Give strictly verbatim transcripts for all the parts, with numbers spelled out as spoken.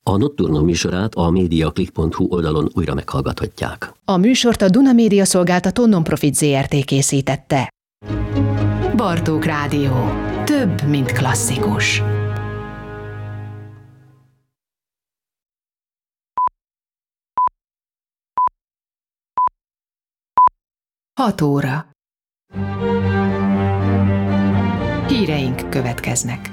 A Nocturno műsorát a mediaclick pont hu oldalon újra meghallgathatják. A műsort a Duna Média Szolgáltató Nonprofit zé er té készítette. Bartók Rádió. Több, mint klasszikus. Hat óra. Híreink következnek.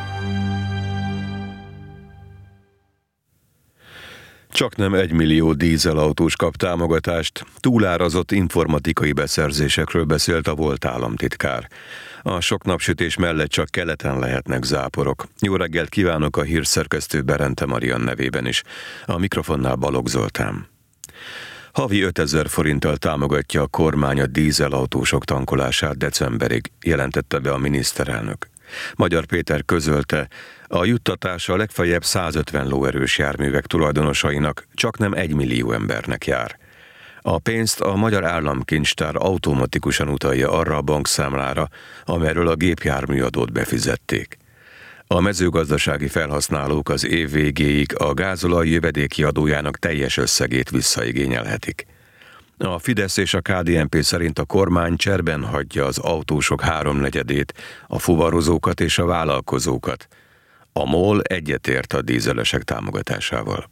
Csaknem egymillió dízelautós kap támogatást, túlárazott informatikai beszerzésekről beszélt a volt államtitkár. A sok napsütés mellett csak keleten lehetnek záporok. Jó reggelt kívánok a hírszerkesztő Berente Marian nevében is. A mikrofonnál Balogh Zoltán. Havi ötezer forinttal támogatja a kormány a dízelautósok tankolását decemberig, jelentette be a miniszterelnök. Magyar Péter közölte, a juttatás a legfeljebb százötven lóerős járművek tulajdonosainak csaknem egymillió embernek jár. A pénzt a Magyar Államkincstár automatikusan utalja arra a bankszámlára, amelyről a gépjárműadót befizették. A mezőgazdasági felhasználók az év végéig a gázolaj jövedéki adójának teljes összegét visszaigényelhetik. A Fidesz és a ká dé en pé szerint a kormány cserben hagyja az autósok háromnegyedét, a fuvarozókat és a vállalkozókat. A MOL egyetért a dízelesek támogatásával.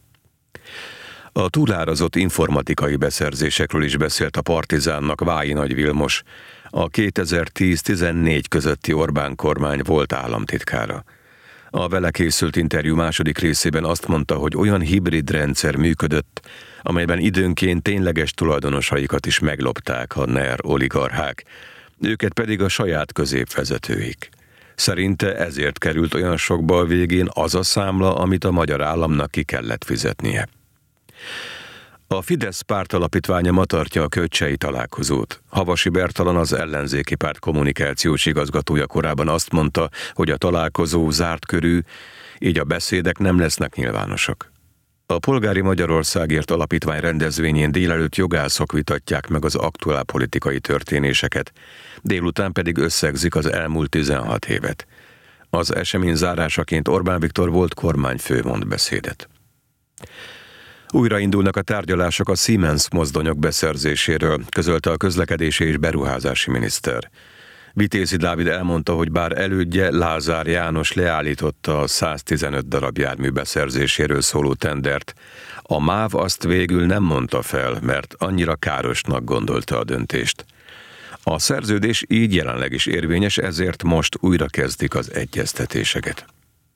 A túlárazott informatikai beszerzésekről is beszélt a Partizánnak Vályi Nagy Vilmos, a kétezer-tíz-tizennégy közötti Orbán kormány volt államtitkára. A vele készült interjú második részében azt mondta, hogy olyan hibrid rendszer működött, amelyben időnként tényleges tulajdonosaikat is meglopták a NER oligarchák, őket pedig a saját középvezetőik. Szerinte ezért került olyan sokba a végén az a számla, amit a magyar államnak ki kellett fizetnie. A Fidesz pártalapítványa ma tartja a köcsei találkozót. Havasi Bertalan, az ellenzéki párt kommunikációs igazgatója korábban azt mondta, hogy a találkozó zárt körű, így a beszédek nem lesznek nyilvánosak. A Polgári Magyarországért Alapítvány rendezvényén délelőtt jogászok vitatják meg az aktuál politikai történéseket, délután pedig összegzik az elmúlt tizenhat évet. Az esemény zárásaként Orbán Viktor volt kormányfő mond beszédet. Újraindulnak a tárgyalások a Siemens mozdonyok beszerzéséről, közölte a közlekedési és beruházási miniszter. Vitézi Dávid elmondta, hogy bár elődje Lázár János leállította a száztizenöt darab jármű beszerzéséről szóló tendert, a MÁV azt végül nem mondta fel, mert annyira károsnak gondolta a döntést. A szerződés így jelenleg is érvényes, ezért most újra kezdik az egyeztetéseket.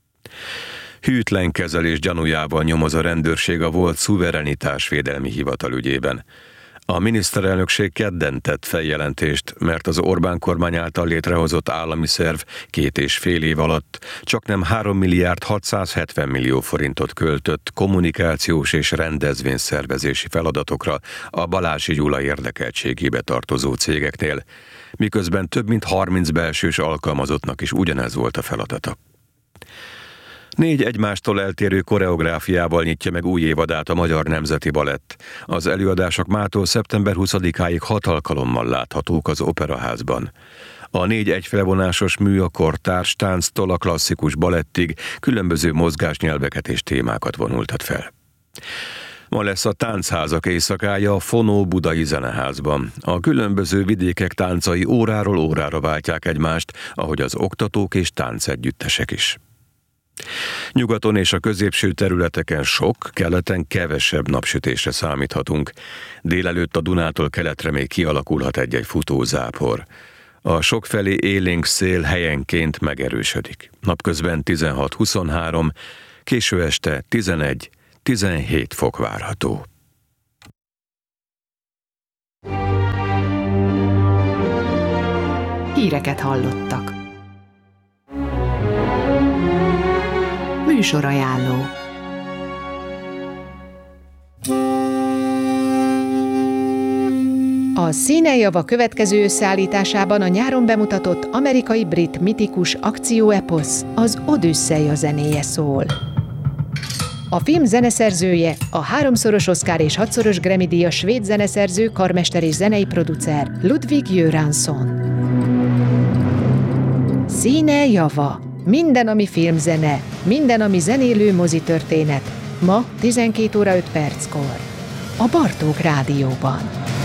Hűtlen kezelés gyanújával nyomoz a rendőrség a volt szuverenitásvédelmi hivatal ügyében. A miniszterelnökség kedden tett feljelentést, mert az Orbán kormány által létrehozott állami szerv két és fél év alatt csaknem három milliárd hatszázhetven millió forintot költött kommunikációs és rendezvényszervezési feladatokra a Balási Gyula érdekeltségébe tartozó cégeknél, miközben több mint harminc belsős alkalmazottnak is ugyanez volt a feladata. Négy egymástól eltérő koreográfiával nyitja meg új évadát a Magyar Nemzeti Balett. Az előadások mától szeptember huszadikáig hat alkalommal láthatók az Operaházban. A négy egyfelvonásos mű a kortárs tánctól a klasszikus balettig különböző mozgásnyelveket és témákat vonultat fel. Ma lesz a Táncházak éjszakája a Fonó Budai Zeneházban. A különböző vidékek táncai óráról órára váltják egymást, ahogy az oktatók és táncegyüttesek is. Nyugaton és a középső területeken sok, keleten kevesebb napsütésre számíthatunk. Délelőtt a Dunától keletre még kialakulhat egy-egy futózápor. A sokfelé élénk szél helyenként megerősödik. Napközben tizenhat-huszonhárom, késő este tizenegy-tizenhét fok várható. Híreket hallottak. Műsorajánló. A színejava következő összeállításában a nyáron bemutatott amerikai-brit mitikus akcióeposz, az Odüsszeia zenéje szól. A film zeneszerzője, a háromszoros Oscar és hatszoros Grammy-díjas svéd zeneszerző, karmester és zenei producer Ludwig Göransson. Színejava. Minden, ami filmzene, minden, ami zenélő mozitörténet, Ma tizenkét óra öt perckor. A Bartók Rádióban.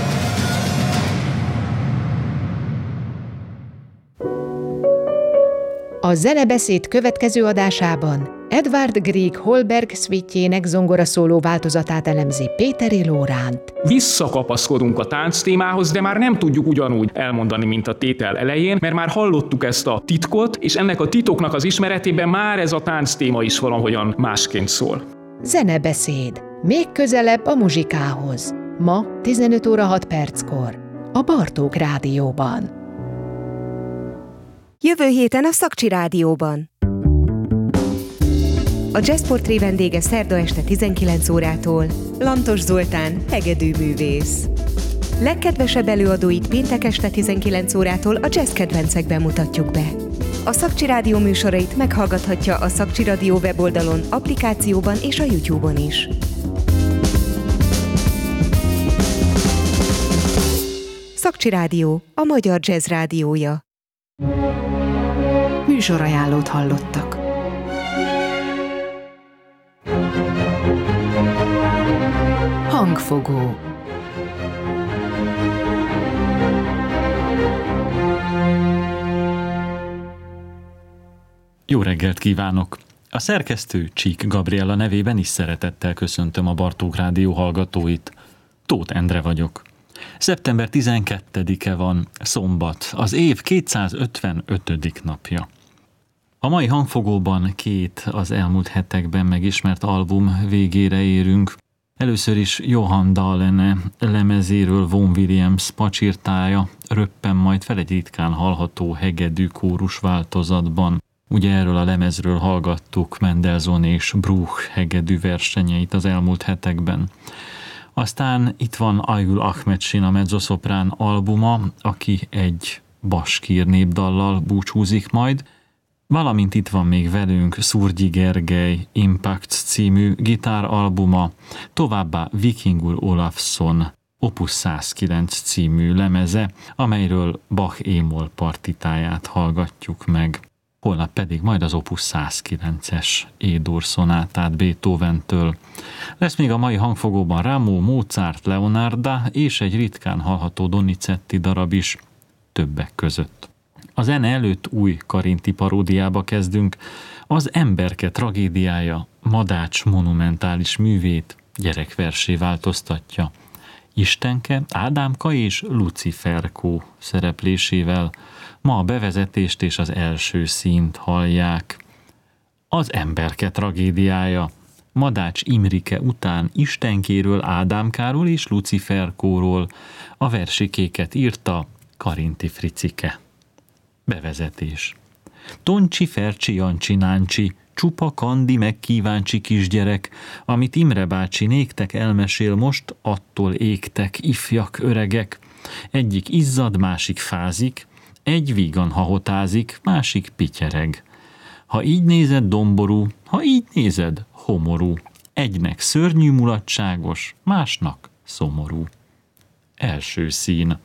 A zenebeszéd következő adásában Edvard Grieg Holberg szvítjének zongoraszóló változatát elemzi Péteri Lóránt. Visszakapaszkodunk a tánc témához, de már nem tudjuk ugyanúgy elmondani, mint a tétel elején, mert már hallottuk ezt a titkot, és ennek a titoknak az ismeretében már ez a tánc téma is valahogyan másként szól. Zenebeszéd. Még közelebb a muzsikához. Ma tizenöt óra hat perckor. A Bartók Rádióban. Jövő héten a Szakcsi Rádióban. A Jazzportré vendége szerda este tizenkilenc órától Lantos Zoltán, hegedűművész. Legkedvesebb előadóit péntek este tizenkilenc órától a jazz kedvencekben mutatjuk be. A Szakcsi Rádió műsorait meghallgathatja a Szakcsi Rádió weboldalon, applikációban és a YouTube-on is. Szakcsi Rádió, a magyar jazz rádiója. Műsorajánlót hallottak. Hangfogó. Jó reggelt kívánok! A szerkesztő Csík Gabriella nevében is szeretettel köszöntöm a Bartók Rádió hallgatóit. Tóth Endre vagyok. szeptember tizenkettedike van, szombat, az év kétszázötvenötödik napja. A mai hangfogóban két az elmúlt hetekben megismert album végére érünk. Először is Johan Dahlene lemezéről Vaughan Williams pacsirtája röppen majd fel egy ritkán hallható hegedű kórus változatban. Ugye erről a lemezről hallgattuk Mendelssohn és Bruch hegedű versenyeit az elmúlt hetekben. Aztán itt van Aygül Ahmetsin, a mezzoszoprán albuma, aki egy baskír népdallal búcsúzik majd, valamint itt van még velünk Szurgyi Gergely Impacts című gitáralbuma, továbbá Vikingur Olafsson Opus százkilenc című lemeze, amelyről Bach émol partitáját hallgatjuk meg. Holnap pedig majd az Opus százkilences E-dur szonátát Beethoventől. Lesz még a mai hangfogóban Rameau, Mozart, Leonarda és egy ritkán hallható Donizetti darab is többek között. A zene előtt új Karinti paródiába kezdünk. Az Emberke tragédiája Madács monumentális művét gyerekversé változtatja. Istenke, Ádámka és Luciferkó szereplésével. Ma a bevezetést és az első színt hallják. Az Emberke tragédiája Madács Imrike után Istenkéről, Ádámkáról és Luciferkóról a versikéket írta Karinti Fricike. Bevezetés. Toncsi, Fercsi, Jancsi, Náncsi, csupa kandi meg kíváncsi kisgyerek, amit Imre bácsi néktek elmesél most, attól égtek ifjak, öregek. Egyik izzad, másik fázik, egy vígan hahotázik, másik pityereg. Ha így nézed, domború, ha így nézed, homorú. Egynek szörnyű mulatságos, másnak szomorú. Első szín.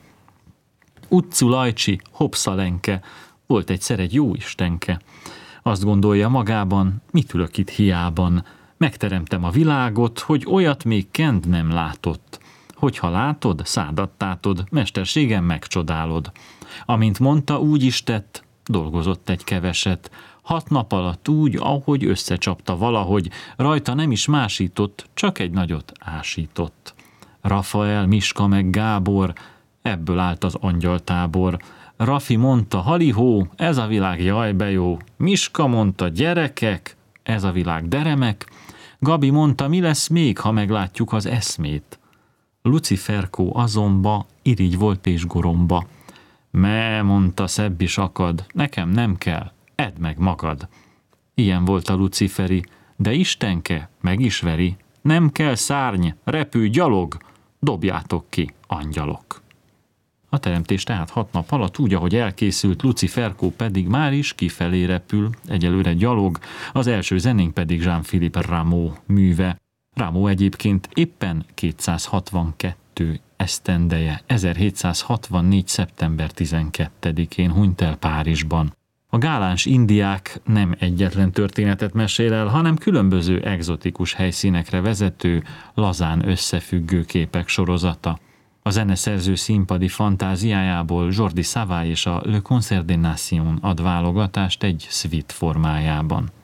Utcu Lajcsi, Hopszalenke, volt egyszer egy jó istenke. Azt gondolja magában, mit ülök itt hiában. Megteremtem a világot, hogy olyat még kend nem látott. Hogyha látod, szádat tátod, mesterségem megcsodálod. Amint mondta, úgy is tett, dolgozott egy keveset. Hat nap alatt úgy, ahogy összecsapta valahogy, rajta nem is másított, csak egy nagyot ásított. Rafael, Miska meg Gábor, ebből állt az angyaltábor. Rafi mondta, halihó, ez a világ jaj be jó. Miska mondta, gyerekek, ez a világ deremek. Gabi mondta, mi lesz még, ha meglátjuk az eszmét. Luciferkó azonba irigy volt és goromba. Me, mondta, szebb is akad, nekem nem kell, edd meg magad. Ilyen volt a Luciferi, de Istenke meg is veri. Nem kell szárny, repülj, gyalog, dobjátok ki, angyalok. A teremtés tehát hat nap alatt úgy, ahogy elkészült, Luciferkó pedig már is kifelé repül, egyelőre gyalog, az első zenénk pedig Jean-Philippe Rameau műve. Rameau egyébként éppen kétszázhatvankettő esztendeje, ezerhétszázhatvannégy. szeptember tizenkettedikén hunyt el Párizsban. A Gáláns Indiák nem egyetlen történetet mesél el, hanem különböző egzotikus helyszínekre vezető, lazán összefüggő képek sorozata. A zeneszerző színpadi fantáziájából Jordi Savall és a Le Concert des Nations ad válogatást egy suite formájában.